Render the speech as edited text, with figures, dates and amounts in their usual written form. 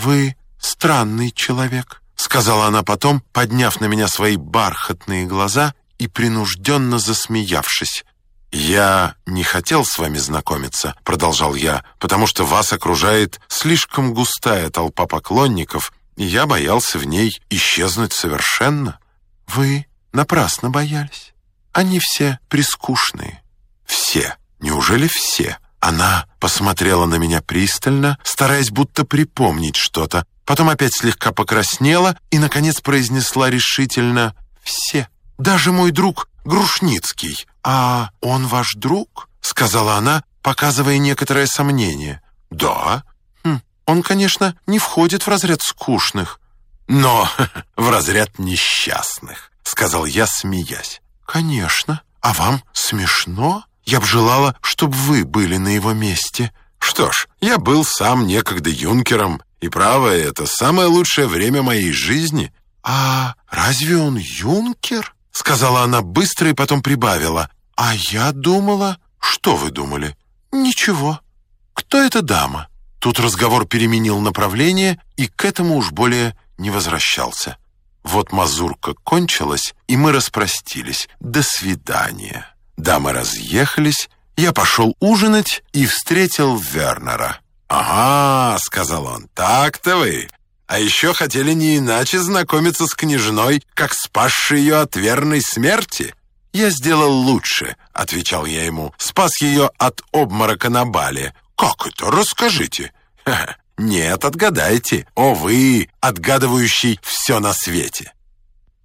«Вы странный человек», — сказала она потом, подняв на меня свои бархатные глаза и принужденно засмеявшись. «Я не хотел с вами знакомиться», — продолжал я, «потому что вас окружает слишком густая толпа поклонников, и я боялся в ней исчезнуть совершенно». «Вы напрасно боялись. Они все прискучные». «Все? Неужели все?» Она посмотрела на меня пристально, стараясь будто припомнить что-то, потом опять слегка покраснела и, наконец, произнесла решительно: «Все. Даже мой друг Грушницкий». «А он ваш друг?» — сказала она, показывая некоторое сомнение. «Да». «Он, конечно, не входит в разряд скучных». «Но в разряд несчастных», — сказал я, смеясь. «Конечно. А вам смешно? Я б желала, чтобы вы были на его месте». «Что ж, я был сам некогда юнкером, и, право, это самое лучшее время моей жизни». «А разве он юнкер?» — сказала она быстро и потом прибавила. «А я думала...» «Что вы думали?» «Ничего. Кто эта дама?» Тут разговор переменил направление и к этому уж более не возвращался. Вот мазурка кончилась, и мы распростились. До свидания. Дамы разъехались, я пошел ужинать и встретил Вернера. «Ага», — сказал он, — «так-то вы. А еще хотели не иначе знакомиться с княжной, как спасшей ее от верной смерти». «Я сделал лучше», — отвечал я ему, — «спас ее от обморока на бале». «Как это? Расскажите». «Нет, отгадайте. О, вы, отгадывающий все на свете».